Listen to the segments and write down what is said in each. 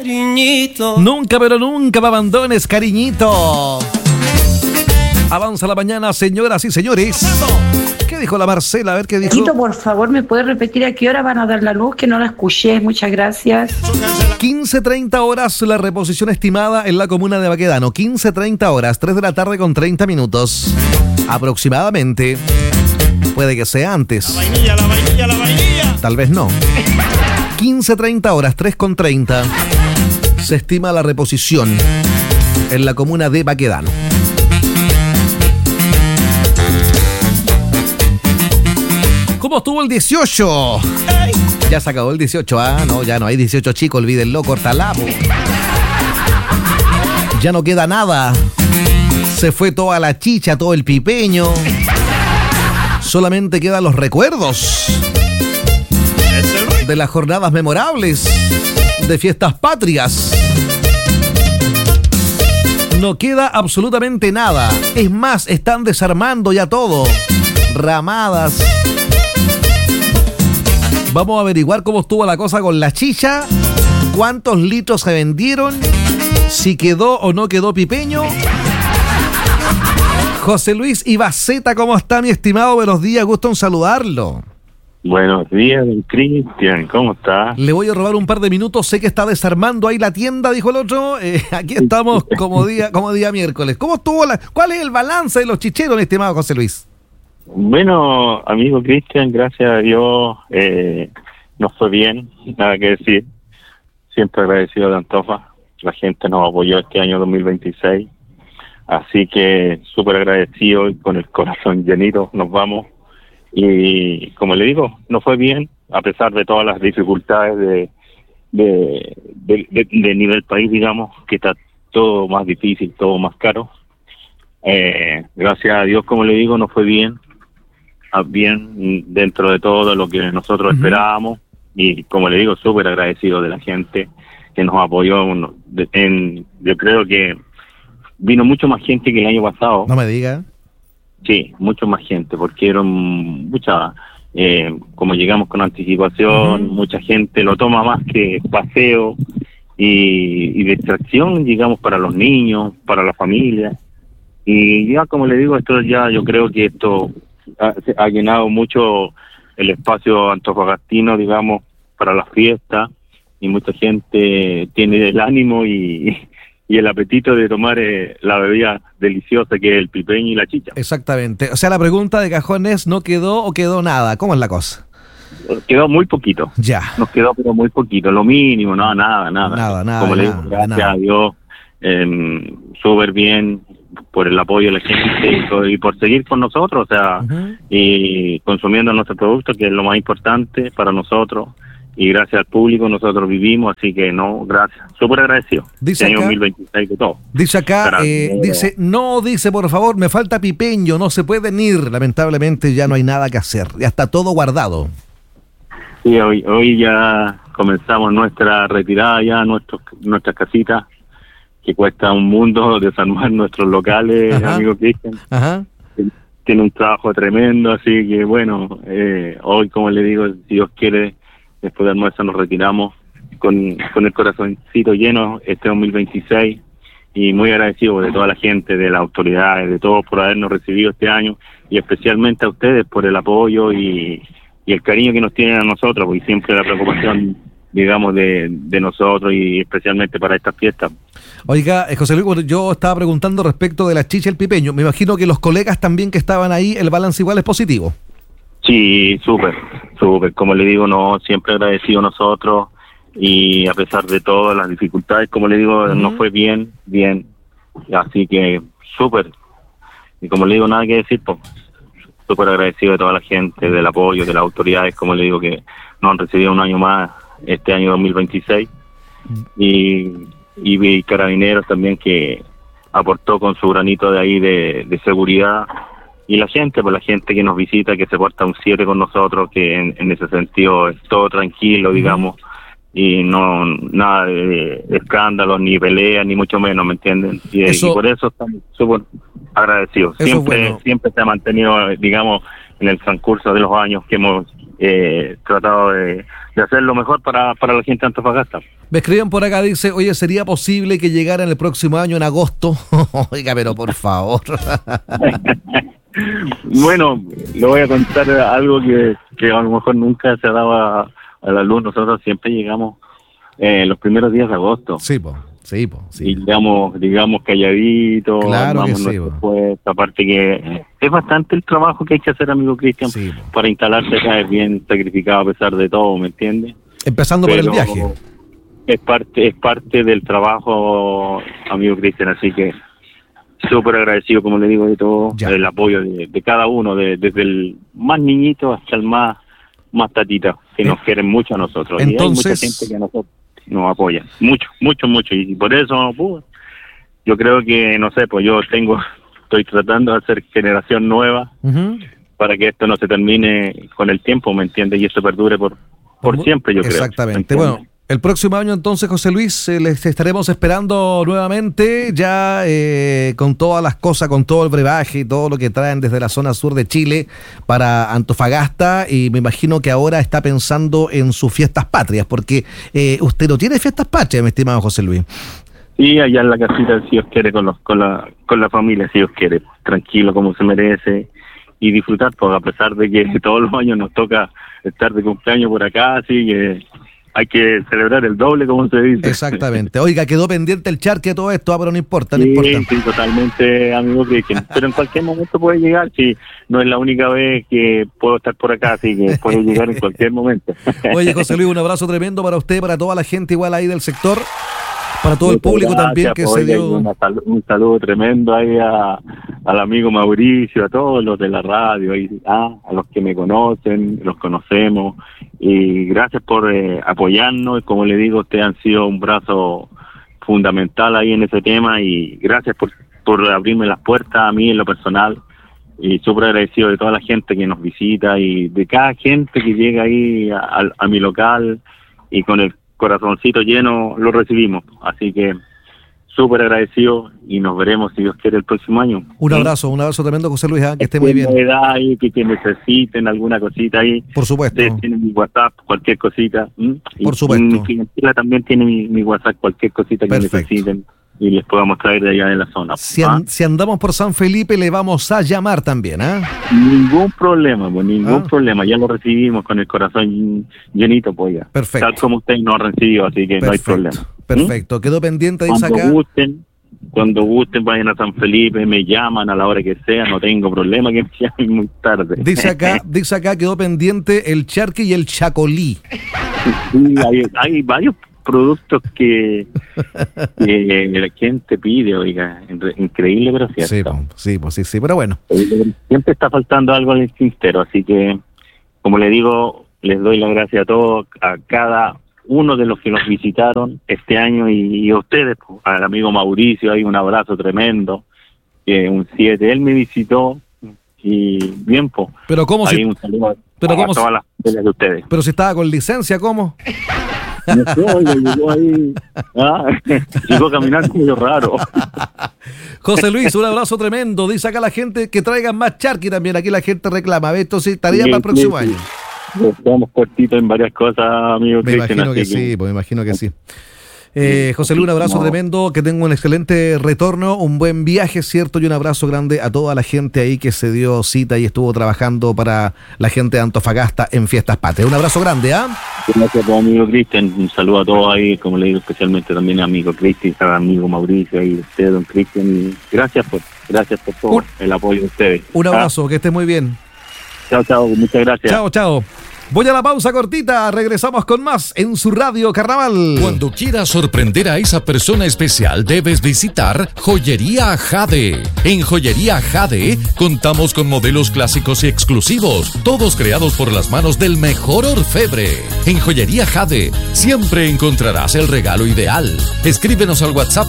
Cariñito. Nunca, pero nunca me abandones, cariñito. Avanza la mañana, señoras y señores. ¿Qué dijo la Marcela? A ver qué dijo. Quito, por favor, ¿me puede repetir a qué hora van a dar la luz? Que no la escuché. Muchas gracias. 15:30 horas la reposición estimada en la comuna de Baquedano. 15:30 horas, 3 de la tarde con 30 minutos. Aproximadamente. Puede que sea antes. La vainilla, la vainilla, la vainilla. Tal vez no. 15:30 horas, 3 con 30. Se estima la reposición en la comuna de Baquedano. ¿Cómo estuvo el 18? Ya se acabó el 18, no, ya no hay 18 chicos, olvídenlo, cortalapo. Ya no queda nada. Se fue toda la chicha, todo el pipeño. Solamente quedan los recuerdos de las jornadas memorables, de fiestas patrias. No queda absolutamente nada. Es más, están desarmando ya todo. Ramadas. Vamos a averiguar cómo estuvo la cosa con la chicha, cuántos litros se vendieron, si quedó o no quedó pipeño. José Luis Ibaceta, ¿cómo está, mi estimado? Buenos días, gusto en saludarlo. Buenos días, don Cristian, ¿cómo está? Le voy a robar un par de minutos, sé que está desarmando ahí la tienda, dijo el otro. Aquí estamos como día miércoles. ¿Cómo estuvo cuál es el balance de los chicheros, mi estimado José Luis? Bueno, amigo Cristian, gracias a Dios nos fue bien, nada que decir. Siempre agradecido de Antofa, la gente nos apoyó este año 2026, así que súper agradecido y con el corazón llenito nos vamos. Y como le digo, nos fue bien, a pesar de todas las dificultades de nivel país, digamos, que está todo más difícil, todo más caro. Gracias a Dios, como le digo, nos fue bien dentro de todo lo que nosotros esperábamos, y como le digo, súper agradecido de la gente que nos apoyó. Yo creo que vino mucho más gente que el año pasado. No me diga. Sí, mucho más gente, porque eran mucha, como llegamos con anticipación, mucha gente lo toma más que paseo y distracción, digamos, para los niños, para la familia. Y ya, como le digo, yo creo que esto ha llenado mucho el espacio antofagastino, digamos, para las fiestas, y mucha gente tiene el ánimo y el apetito de tomar la bebida deliciosa que es el pipeño y la chicha. Exactamente. O sea, la pregunta de cajón es, ¿no quedó o quedó nada? ¿Cómo es la cosa? Quedó muy poquito. Ya. Nos quedó pero muy poquito, lo mínimo, nada. Como le digo, gracias a Dios, súper bien por el apoyo de la gente y por seguir con nosotros, o sea, y consumiendo nuestro producto, que es lo más importante para nosotros. Y gracias al público nosotros vivimos, así que gracias, súper agradecido. Dice este acá, año 2026 de todo. Dice acá, dice por favor, me falta pipeño, no se pueden ir, lamentablemente ya no hay nada que hacer, ya está todo guardado. Sí, hoy ya comenzamos nuestra retirada, ya nuestras casitas, que cuesta un mundo desarmar nuestros locales, amigo Cristian. Tiene un trabajo tremendo, así que bueno, hoy, como le digo, si Dios quiere, después de almuerzo nos retiramos con el corazoncito lleno este 2026, y muy agradecido de toda la gente, de las autoridades, de todos por habernos recibido este año, y especialmente a ustedes por el apoyo y el cariño que nos tienen a nosotros, y siempre la preocupación, digamos, de nosotros, y especialmente para estas fiestas. Oiga, José Luis, yo estaba preguntando respecto de la chicha y el pipeño. Me imagino que los colegas también que estaban ahí, el balance igual es positivo. Sí, súper, como le digo, siempre agradecido a nosotros, y a pesar de todas las dificultades, como le digo, nos fue bien, así que súper, y como le digo, nada que decir, pues, súper agradecido de toda la gente, del apoyo, de las autoridades, como le digo, que nos han recibido un año más, este año 2026, y Carabineros también, que aportó con su granito de ahí de seguridad. Y la gente que nos visita, que se porta un 7 con nosotros, que en ese sentido es todo tranquilo, digamos, y no nada de escándalos, ni peleas, ni mucho menos, ¿me entienden? Y por eso estamos súper agradecidos. Siempre se ha mantenido, digamos, en el transcurso de los años que hemos tratado de hacer lo mejor para la gente de Antofagasta. Me escriben por acá, dice, oye, ¿sería posible que llegaran el próximo año en agosto? Oiga, pero por favor. Bueno, le voy a contar algo que a lo mejor nunca se ha dado a la luz. Nosotros siempre llegamos los primeros días de agosto. Sí. Y digamos calladitos, claro que sí, aparte que es bastante el trabajo que hay que hacer, amigo Cristian, para instalarse acá. Es bien sacrificado a pesar de todo, ¿me entiendes? Empezando por el viaje. Es parte del trabajo, amigo Cristian, así que súper agradecido, como le digo, de todo, el apoyo de cada uno, desde el más niñito hasta el más tatita, que nos quieren mucho a nosotros. Entonces, y hay mucha gente que a nosotros nos apoya, mucho, y por eso, yo creo que, no sé, pues estoy tratando de hacer generación nueva, para que esto no se termine con el tiempo, ¿me entiendes? Y esto perdure por siempre, yo creo. Exactamente, bueno. El próximo año entonces, José Luis, les estaremos esperando nuevamente, ya con todas las cosas, con todo el brebaje y todo lo que traen desde la zona sur de Chile para Antofagasta, y me imagino que ahora está pensando en sus fiestas patrias, porque usted no tiene fiestas patrias, mi estimado José Luis. Sí, allá en la casita, si Dios quiere, con la familia, si Dios quiere, tranquilo como se merece, y disfrutar, porque a pesar de que todos los años nos toca estar de cumpleaños por acá, así que hay que celebrar el doble, como se dice. Exactamente. Oiga, quedó pendiente el charque de todo esto, pero no importa, Sí, totalmente, amigo Cristian. Pero en cualquier momento puede llegar, si no es la única vez que puedo estar por acá, así que puede llegar en cualquier momento. Oye, José Luis, un abrazo tremendo para usted, para toda la gente igual ahí del sector, para todo el público también que se dio. Un saludo tremendo ahí al amigo Mauricio, a todos los de la radio, a los que me conocen, los conocemos, y gracias por apoyarnos. Y como le digo, ustedes han sido un brazo fundamental ahí en ese tema, y gracias por abrirme las puertas a mí en lo personal, y súper agradecido de toda la gente que nos visita y de cada gente que llega ahí a mi local, y con el corazoncito lleno lo recibimos, así que súper agradecido, y nos veremos, si Dios quiere, el próximo año. Un abrazo tremendo, José Luis, que esté muy bien. Ahí, que necesiten alguna cosita ahí, por supuesto, ustedes tienen mi WhatsApp, cualquier cosita, por supuesto, mi clientela también tiene mi WhatsApp, cualquier cosita que necesiten, y les podamos traer de allá de la zona. Si andamos por San Felipe, le vamos a llamar también, Ningún problema, problema. Ya lo recibimos con el corazón llenito, pues ya. Perfecto. Tal como usted nos recibió, así que no hay problema. Perfecto. Quedó pendiente, dice acá. Cuando gusten, vayan a San Felipe, me llaman a la hora que sea, no tengo problema que me llamen muy tarde. Dice acá, quedó pendiente el charqui y el chacolí. Sí, hay varios productos que la gente pide, oiga, increíble, pero cierto. Sí, pero bueno. Siempre está faltando algo en el tintero, así que, como le digo, les doy las gracias a todos, a cada uno de los que nos visitaron este año, y a ustedes, al amigo Mauricio, hay un abrazo tremendo, un 7, él me visitó, y bien, pero cómo si un saludo a todas las familias de ustedes. Pero si estaba con licencia, ¿cómo? No sé, llegó ahí, llegó caminando medio raro. José Luis, un abrazo tremendo. Dice acá la gente que traigan más charqui también. Aquí la gente reclama. Esto sí estaría para el próximo año. Estamos cortitos en varias cosas, amigo. Me imagino que sí. José Luis, un abrazo tremendo, que tenga un excelente retorno, un buen viaje, ¿cierto? Y un abrazo grande a toda la gente ahí que se dio cita y estuvo trabajando para la gente de Antofagasta en Fiestas Patrias. Un abrazo grande, Gracias a todo, amigo Cristian. Un saludo a todos ahí, como le digo, especialmente también a amigo Cristian, a amigo Mauricio y a usted, don Cristian. Y gracias por todo el apoyo de ustedes. Un abrazo, que esté muy bien. Chao, muchas gracias. Chao. Voy a la pausa cortita, regresamos con más en su Radio Carnaval. Cuando quieras sorprender a esa persona especial, debes visitar Joyería Jade. En Joyería Jade contamos con modelos clásicos y exclusivos, todos creados por las manos del mejor orfebre. En Joyería Jade siempre encontrarás el regalo ideal. Escríbenos al WhatsApp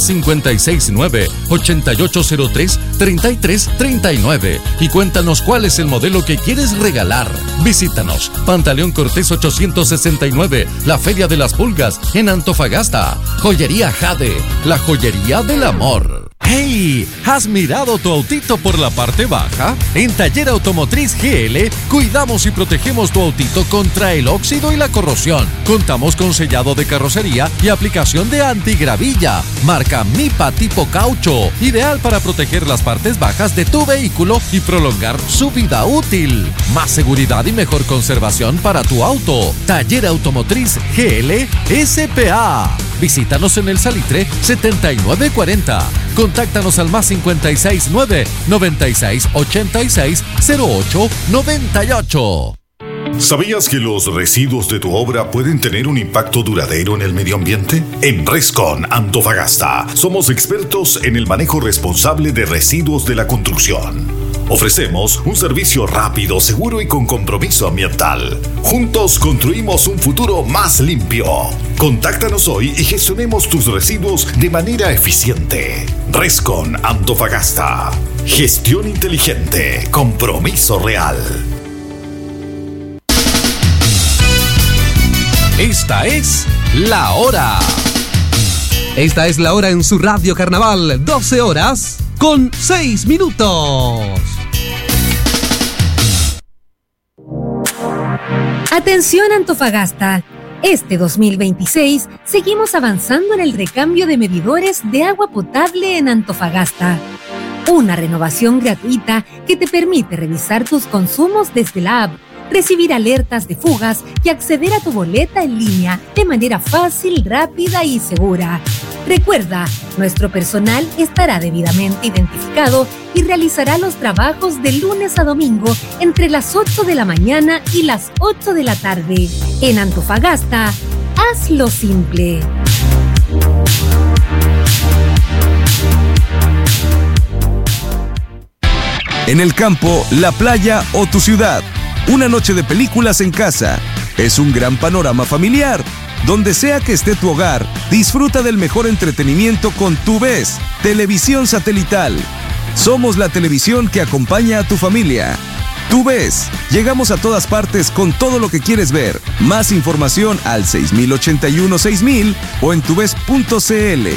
+569 8803 3339 y cuéntanos cuál es el modelo que quieres regalar. Visítanos. Pantaleón Cortés 869, la Feria de las Pulgas en Antofagasta. Joyería Jade, la joyería del amor. ¡Hey! ¿Has mirado tu autito por la parte baja? En Taller Automotriz GL cuidamos y protegemos tu autito contra el óxido y la corrosión. Contamos con sellado de carrocería y aplicación de antigravilla. Marca MIPA tipo caucho, ideal para proteger las partes bajas de tu vehículo y prolongar su vida útil. Más seguridad y mejor conservación para tu auto. Taller Automotriz GL SPA. Visítanos en el Salitre 7940. Contáctanos al más 569 96 86 08 98. ¿Sabías que los residuos de tu obra pueden tener un impacto duradero en el medio ambiente? En Rescon Antofagasta somos expertos en el manejo responsable de residuos de la construcción. Ofrecemos un servicio rápido, seguro y con compromiso ambiental. Juntos construimos un futuro más limpio. Contáctanos hoy y gestionemos tus residuos de manera eficiente. Rescon Antofagasta. Gestión inteligente. Compromiso real. Esta es La Hora. Esta es La Hora en su Radio Carnaval, 12 horas con 6 minutos. Atención Antofagasta. Este 2026 seguimos avanzando en el recambio de medidores de agua potable en Antofagasta. Una renovación gratuita que te permite revisar tus consumos desde la app, recibir alertas de fugas y acceder a tu boleta en línea de manera fácil, rápida y segura. Recuerda, nuestro personal estará debidamente identificado y realizará los trabajos de lunes a domingo entre las 8 de la mañana y las 8 de la tarde. En Antofagasta, hazlo simple. En el campo, la playa o tu ciudad. Una noche de películas en casa. Es un gran panorama familiar. Donde sea que esté tu hogar, disfruta del mejor entretenimiento con TuVes, televisión satelital. Somos la televisión que acompaña a tu familia. TuVes, llegamos a todas partes con todo lo que quieres ver. Más información al 6081-6000 o en tuves.cl.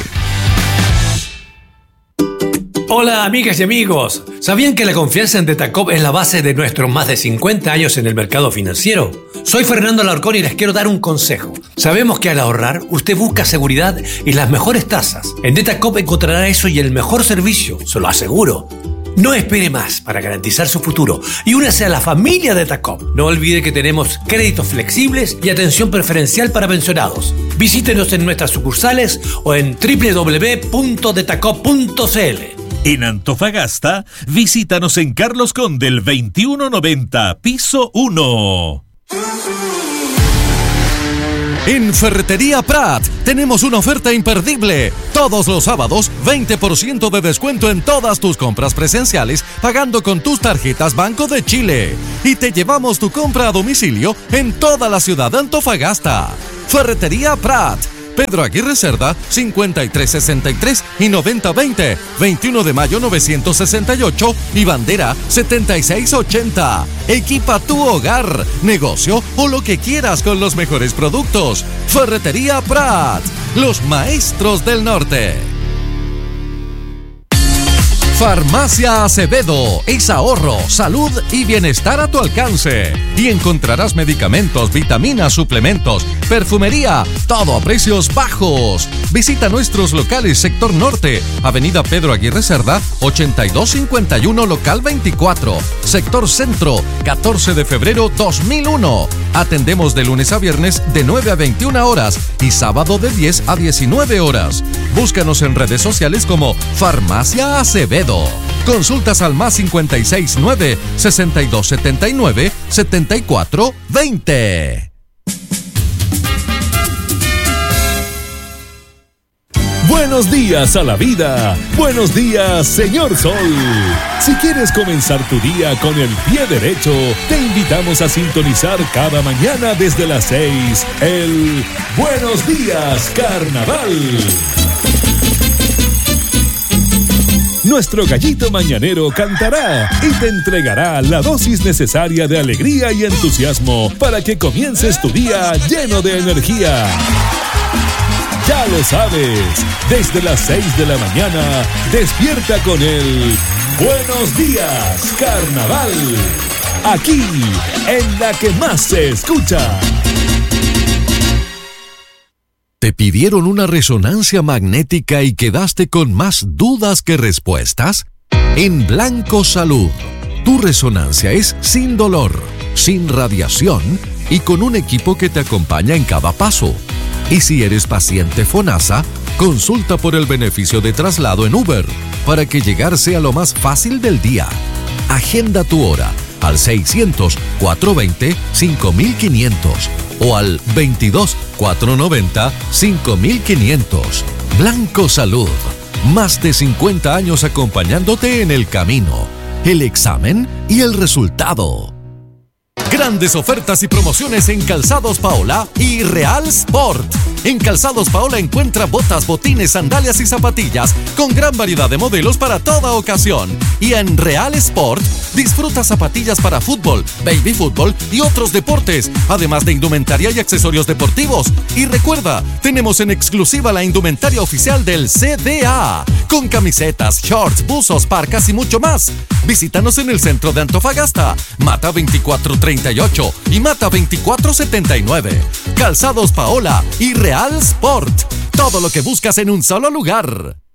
Hola amigas y amigos, ¿sabían que la confianza en Detacop es la base de nuestros más de 50 años en el mercado financiero? Soy Fernando Alarcón y les quiero dar un consejo. Sabemos que al ahorrar, usted busca seguridad y las mejores tasas. En Detacop encontrará eso y el mejor servicio, se lo aseguro. No espere más para garantizar su futuro y únase a la familia Detacop. No olvide que tenemos créditos flexibles y atención preferencial para pensionados. Visítenos en nuestras sucursales o en www.detacop.cl. En Antofagasta, visítanos en Carlos Condel 2190, piso 1. En Ferretería Prat tenemos una oferta imperdible. Todos los sábados, 20% de descuento en todas tus compras presenciales pagando con tus tarjetas Banco de Chile. Y te llevamos tu compra a domicilio en toda la ciudad de Antofagasta. Ferretería Prat. Pedro Aguirre Cerda, 5363 y 9020, 21 de mayo 968 y Bandera 7680. Equipa tu hogar, negocio o lo que quieras con los mejores productos. Ferretería Prat, los maestros del norte. Farmacia Acevedo es ahorro, salud y bienestar a tu alcance. Y encontrarás medicamentos, vitaminas, suplementos, perfumería, todo a precios bajos. Visita nuestros locales Sector Norte, Avenida Pedro Aguirre Cerda, 8251 Local 24. Sector Centro, 14 de febrero 2001. Atendemos de lunes a viernes de 9 a 21 horas y sábado de 10 a 19 horas. Búscanos en redes sociales como Farmacia Acevedo. Consultas al más 569 6279 7420. Buenos días a la vida. Buenos días, señor Sol. Si quieres comenzar tu día con el pie derecho, te invitamos a sintonizar cada mañana desde las 6 el Buenos Días Carnaval. Nuestro gallito mañanero cantará y te entregará la dosis necesaria de alegría y entusiasmo para que comiences tu día lleno de energía. Ya lo sabes, desde las 6 de la mañana, despierta con el Buenos Días, Carnaval. Aquí, en la que más se escucha. ¿Te pidieron una resonancia magnética y quedaste con más dudas que respuestas? En Blanco Salud, tu resonancia es sin dolor, sin radiación y con un equipo que te acompaña en cada paso. Y si eres paciente FONASA, consulta por el beneficio de traslado en Uber para que llegar sea lo más fácil del día. Agenda tu hora al 600-420-5500 o al 22-490-5500. Blanco Salud, más de 50 años acompañándote en el camino, el examen y el resultado. Grandes ofertas y promociones en Calzados Paola y Real Sport. En Calzados Paola encuentra botas, botines, sandalias y zapatillas con gran variedad de modelos para toda ocasión. Y en Real Sport disfruta zapatillas para fútbol, baby fútbol y otros deportes, además de indumentaria y accesorios deportivos. Y recuerda, tenemos en exclusiva la indumentaria oficial del CDA, con camisetas, shorts, buzos, parcas y mucho más. Visítanos en el centro de Antofagasta, Mata 2438 y Mata 2479. Calzados Paola y Real Sport. Todo lo que buscas en un solo lugar.